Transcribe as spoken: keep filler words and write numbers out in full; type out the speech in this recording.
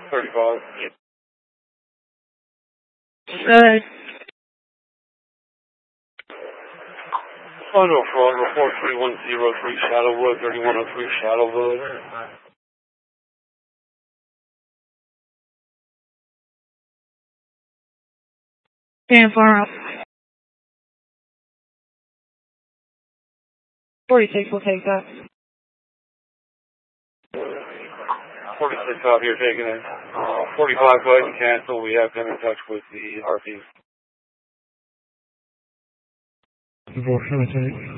thirty-five. Uh, Auto fraud, report three one zero three Shadowwood, thirty-one oh three Shadowwood. Damn far out. forty-six will take that. forty-six out here taking it. Uh, forty-five, go ahead and cancel. We have been in touch with the R P. Divorce cemetery.